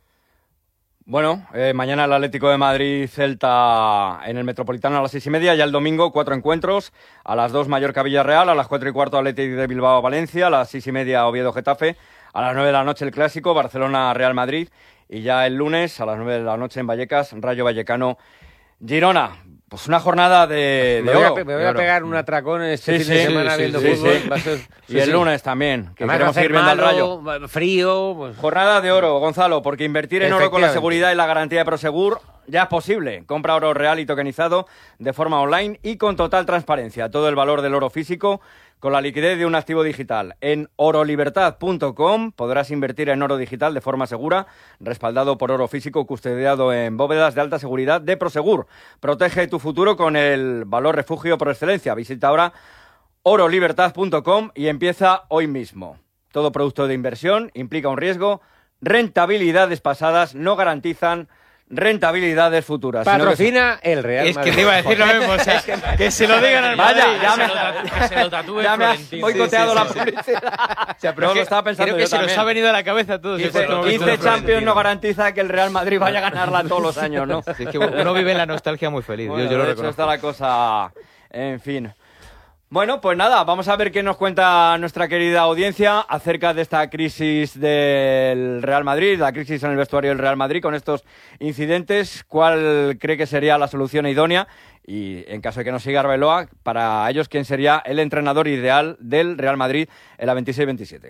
[SPEAKER 3] Bueno, eh, mañana el Atlético de Madrid Celta en el Metropolitano a las seis y media, ya el domingo cuatro encuentros, a las dos Mallorca Villarreal, a las cuatro y cuarto Atlético de Bilbao Valencia, a las seis y media Oviedo Getafe, a las nueve de la noche el Clásico, Barcelona Real Madrid, y ya el lunes a las nueve de la noche en Vallecas, Rayo Vallecano Girona. Pues una jornada de,
[SPEAKER 2] me
[SPEAKER 3] de
[SPEAKER 2] voy, a,
[SPEAKER 3] oro.
[SPEAKER 2] pe- me voy
[SPEAKER 3] de
[SPEAKER 2] a
[SPEAKER 3] oro.
[SPEAKER 2] pegar un atracón este
[SPEAKER 3] Sí,
[SPEAKER 2] fin de
[SPEAKER 3] sí,
[SPEAKER 2] semana
[SPEAKER 3] sí,
[SPEAKER 2] viendo
[SPEAKER 3] sí,
[SPEAKER 2] fútbol.
[SPEAKER 3] sí.
[SPEAKER 2] Va a ser-
[SPEAKER 3] Y
[SPEAKER 2] sí,
[SPEAKER 3] el
[SPEAKER 2] sí.
[SPEAKER 3] lunes también, que
[SPEAKER 2] Además va a
[SPEAKER 3] queremos
[SPEAKER 2] ser
[SPEAKER 3] seguir viendo al Rayo.
[SPEAKER 2] malo, frío. Pues...
[SPEAKER 3] Jornada de oro, Gonzalo, porque invertir en oro con la
[SPEAKER 2] Efectivamente.
[SPEAKER 3] seguridad y la garantía de Prosegur ya es posible. Compra oro real y tokenizado de forma online y con total transparencia. Todo el valor del oro físico con la liquidez de un activo digital. En orolibertad punto com podrás invertir en oro digital de forma segura, respaldado por oro físico custodiado en bóvedas de alta seguridad de Prosegur. Protege tu futuro con el valor refugio por excelencia. Visita ahora orolibertad punto com y empieza hoy mismo. Todo producto de inversión implica un riesgo. Rentabilidades pasadas no garantizan rentabilidades futuras. sino que-
[SPEAKER 2] Patrocina el Real
[SPEAKER 4] Es
[SPEAKER 2] Madrid.
[SPEAKER 4] que te iba a decir lo mismo, o sea, que se lo digan al
[SPEAKER 3] Vaya,
[SPEAKER 4] Madrid.
[SPEAKER 3] ya
[SPEAKER 1] Que
[SPEAKER 3] me,
[SPEAKER 1] se lo tatu- que se lo tatúe
[SPEAKER 3] ya me has
[SPEAKER 1] Florentino.
[SPEAKER 3] boicoteado
[SPEAKER 4] Sí, sí,
[SPEAKER 3] la
[SPEAKER 4] sí.
[SPEAKER 3] publicidad.
[SPEAKER 4] O sea, pero
[SPEAKER 3] No,
[SPEAKER 4] es que
[SPEAKER 3] lo estaba pensando
[SPEAKER 4] creo que
[SPEAKER 3] yo
[SPEAKER 4] se nos
[SPEAKER 3] también.
[SPEAKER 4] ha venido a la cabeza todo.
[SPEAKER 3] quince,
[SPEAKER 4] ese momento.
[SPEAKER 3] quince
[SPEAKER 1] Florentino.
[SPEAKER 3] Champions no garantiza que el Real Madrid vaya a ganarla todos los años, ¿no?
[SPEAKER 4] Sí, es que uno vive en la nostalgia muy feliz.
[SPEAKER 3] Bueno,
[SPEAKER 4] yo, yo lo
[SPEAKER 3] de hecho
[SPEAKER 4] reconozco.
[SPEAKER 3] está la cosa, en fin. Bueno, pues nada, vamos a ver qué nos cuenta nuestra querida audiencia acerca de esta crisis del Real Madrid, la crisis en el vestuario del Real Madrid con estos incidentes. ¿Cuál cree que sería la solución idónea? Y en caso de que no siga Arbeloa, para ellos, ¿quién sería el entrenador ideal del Real Madrid en la veintiséis veintisiete?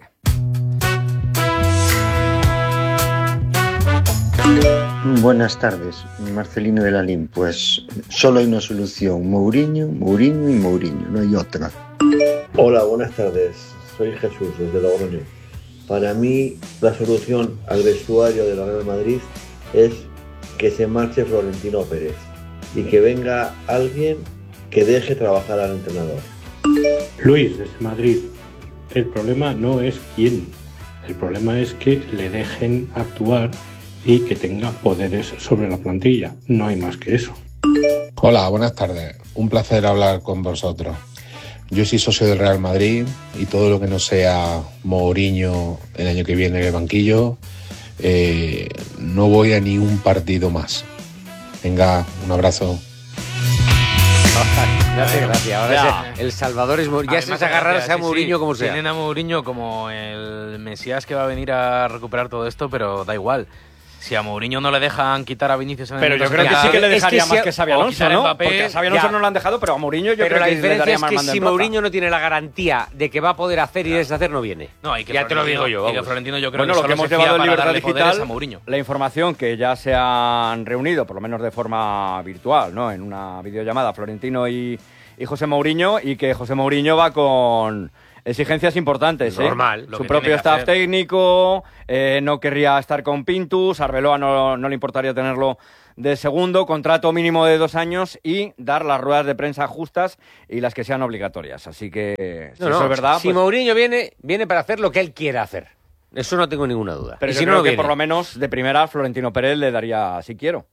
[SPEAKER 7] Buenas tardes, Marcelino de Lalín. Pues solo hay una solución, Mourinho, Mourinho y Mourinho, no hay otra.
[SPEAKER 8] Hola, buenas tardes. Soy Jesús, desde Logroño. Para mí, la solución al vestuario de la Real Madrid es que se marche Florentino Pérez y que venga alguien que deje trabajar al entrenador.
[SPEAKER 9] Luis, desde Madrid. El problema no es quién. El problema es que le dejen actuar y que tenga poderes sobre la plantilla. No hay más que eso.
[SPEAKER 10] Hola, buenas tardes. Un placer hablar con vosotros. Yo soy socio del Real Madrid y todo lo que no sea Mourinho el año que viene en el banquillo, eh, no voy a ni un partido más. Venga, un abrazo.
[SPEAKER 2] Gracias, gracias. Ahora
[SPEAKER 3] Ya.
[SPEAKER 2] es el Salvador es Mourinho. Ya
[SPEAKER 1] Además,
[SPEAKER 2] se agarrarse
[SPEAKER 1] gracias,
[SPEAKER 2] a
[SPEAKER 1] sí,
[SPEAKER 2] Mourinho
[SPEAKER 1] sí.
[SPEAKER 2] como sea.
[SPEAKER 1] Tienen a Mourinho como el Mesías que va a venir a recuperar todo esto, pero da igual. Si a Mourinho no le dejan quitar a Vinicius en el
[SPEAKER 3] Pero yo
[SPEAKER 1] minuto
[SPEAKER 3] creo que
[SPEAKER 1] setenta,
[SPEAKER 3] sí que le dejaría
[SPEAKER 2] es que
[SPEAKER 3] más
[SPEAKER 2] si-
[SPEAKER 3] que Xavi
[SPEAKER 1] o
[SPEAKER 3] Alonso,
[SPEAKER 1] quitar a
[SPEAKER 3] ¿no?
[SPEAKER 1] Mbappé,
[SPEAKER 3] Porque a Xavi Alonso
[SPEAKER 2] ya.
[SPEAKER 3] no lo han dejado, pero a Mourinho yo
[SPEAKER 2] Pero
[SPEAKER 3] creo
[SPEAKER 2] la
[SPEAKER 3] que le
[SPEAKER 2] diferencia
[SPEAKER 3] daría
[SPEAKER 2] es
[SPEAKER 3] más
[SPEAKER 2] que
[SPEAKER 3] mando en
[SPEAKER 2] si
[SPEAKER 3] plaza.
[SPEAKER 2] Mourinho no tiene la garantía de que va a poder hacer y deshacer, no viene.
[SPEAKER 1] No, y que
[SPEAKER 2] ya te lo
[SPEAKER 1] Florentino-
[SPEAKER 2] digo yo,
[SPEAKER 1] y que
[SPEAKER 2] vamos.
[SPEAKER 1] Florentino yo creo
[SPEAKER 3] Bueno,
[SPEAKER 1] que
[SPEAKER 3] lo
[SPEAKER 1] solo
[SPEAKER 3] que hemos
[SPEAKER 1] se fía
[SPEAKER 3] llevado en
[SPEAKER 1] para
[SPEAKER 3] Libertad
[SPEAKER 1] darle poderes
[SPEAKER 3] Digital,
[SPEAKER 1] a Mourinho.
[SPEAKER 3] la información que ya se han reunido, por lo menos de forma virtual, ¿no? En una videollamada, Florentino y, y José Mourinho, y que José Mourinho va con exigencias importantes.
[SPEAKER 2] Normal,
[SPEAKER 3] ¿eh?
[SPEAKER 1] lo
[SPEAKER 3] Su
[SPEAKER 1] que
[SPEAKER 3] propio
[SPEAKER 1] tiene que
[SPEAKER 3] staff
[SPEAKER 1] hacer.
[SPEAKER 3] técnico, eh, no querría estar con Pintus, Arbeloa no, no le importaría tenerlo de segundo, contrato mínimo de dos años y dar las ruedas de prensa justas y las que sean obligatorias. Así que, si
[SPEAKER 2] No,
[SPEAKER 3] eso
[SPEAKER 2] no,
[SPEAKER 3] es verdad,
[SPEAKER 2] si
[SPEAKER 3] pues-
[SPEAKER 2] Mourinho viene, viene para hacer lo que él quiera hacer. Eso no tengo ninguna duda.
[SPEAKER 3] pero
[SPEAKER 2] y
[SPEAKER 3] yo
[SPEAKER 2] si
[SPEAKER 3] creo
[SPEAKER 2] no, no
[SPEAKER 3] que
[SPEAKER 2] viene.
[SPEAKER 3] por lo menos de primera Florentino Pérez le daría si quiero.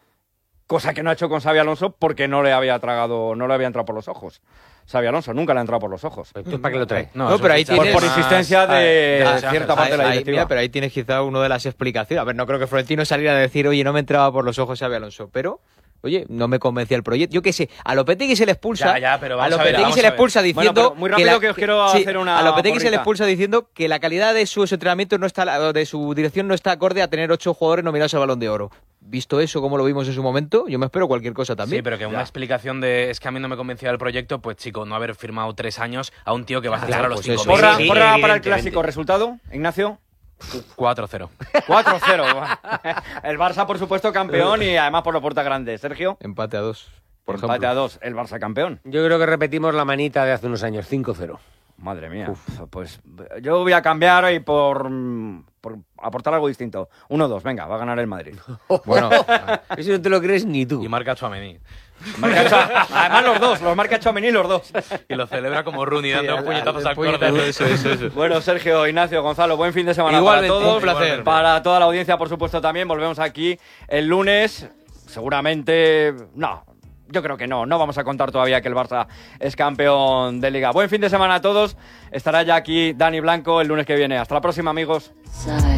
[SPEAKER 3] Cosa que no ha hecho con Xabi Alonso porque no le había tragado, no le había entrado por los ojos. Xabi Alonso nunca le ha entrado por los ojos.
[SPEAKER 2] Entonces, ¿para qué lo trae?
[SPEAKER 4] No, pero ahí
[SPEAKER 3] Por,
[SPEAKER 4] tienes-
[SPEAKER 3] por insistencia de
[SPEAKER 4] Ah,
[SPEAKER 3] cierta
[SPEAKER 4] ahí-
[SPEAKER 3] parte de la
[SPEAKER 4] ahí-
[SPEAKER 3] directiva.
[SPEAKER 4] mira, pero ahí tienes quizá una de las explicaciones. A ver, no creo que Florentino saliera a decir, oye, no me entraba por los ojos Xabi Alonso, pero... Oye, no me convencía el proyecto. Yo qué sé, a Lopetegui se le expulsa.
[SPEAKER 1] Ya, ya, pero
[SPEAKER 4] a
[SPEAKER 1] vamos a ver,
[SPEAKER 4] Lopetegui
[SPEAKER 1] vamos
[SPEAKER 4] se le
[SPEAKER 1] a ver.
[SPEAKER 4] expulsa
[SPEAKER 3] Bueno,
[SPEAKER 4] diciendo.
[SPEAKER 3] pero muy rápido
[SPEAKER 4] la-
[SPEAKER 3] que os quiero
[SPEAKER 4] sí,
[SPEAKER 3] hacer una
[SPEAKER 4] A Lopetegui se le
[SPEAKER 3] porrita.
[SPEAKER 4] expulsa diciendo que la calidad de sus entrenamientos no está, de su dirección no está acorde a tener ocho jugadores nominados al Balón de Oro. Visto eso, como lo vimos en su momento, yo me espero cualquier cosa también.
[SPEAKER 1] Sí, pero que una
[SPEAKER 3] Ya.
[SPEAKER 1] explicación de es que a mí no me convencía del proyecto, pues chico, no haber firmado tres años a un tío que vas a echar a los
[SPEAKER 4] pues
[SPEAKER 1] cinco
[SPEAKER 4] eso.
[SPEAKER 1] meses.
[SPEAKER 3] Porra,
[SPEAKER 2] Sí,
[SPEAKER 3] porra para el
[SPEAKER 2] evidentemente.
[SPEAKER 3] clásico. ¿Resultado, Ignacio?
[SPEAKER 1] cuatro cero.
[SPEAKER 3] cuatro cero. El Barça, por supuesto, campeón y además por la puerta grande. Sergio,
[SPEAKER 4] Empate a dos, por
[SPEAKER 3] empate
[SPEAKER 4] ejemplo.
[SPEAKER 3] a dos. El Barça campeón.
[SPEAKER 2] Yo creo que repetimos la manita de hace unos años, cinco cero.
[SPEAKER 3] Madre mía. Pues yo voy a cambiar y por, por aportar algo distinto. uno dos, venga, va a ganar el Madrid.
[SPEAKER 4] Bueno,
[SPEAKER 2] Eso no te lo crees ni tú.
[SPEAKER 1] Y marca Tchouaméni.
[SPEAKER 3] Marca Chua- Además los dos, los marca Tchouaméni los dos.
[SPEAKER 1] Y lo celebra como Rooney, dando
[SPEAKER 4] al-
[SPEAKER 1] puñetazos
[SPEAKER 4] al
[SPEAKER 1] al
[SPEAKER 4] puñetazo,
[SPEAKER 1] córner.
[SPEAKER 4] eso, eso, eso.
[SPEAKER 3] Bueno, Sergio, Ignacio, Gonzalo, buen fin de semana
[SPEAKER 4] Igualmente,
[SPEAKER 3] para todos.
[SPEAKER 4] un placer.
[SPEAKER 3] Para toda la audiencia, por supuesto, también. Volvemos aquí el lunes. Seguramente, no, yo creo que no. No vamos a contar todavía que el Barça es campeón de Liga. Buen fin de semana a todos. Estará ya aquí Dani Blanco el lunes que viene. Hasta la próxima, amigos.